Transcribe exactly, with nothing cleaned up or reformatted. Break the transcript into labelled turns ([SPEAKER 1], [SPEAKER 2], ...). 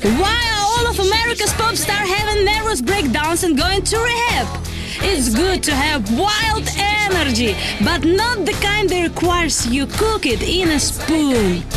[SPEAKER 1] Why are all of America's pop stars having nervous breakdowns and going to rehab? It's good to have wild energy, but not the kind that requires you cook it in a spoon.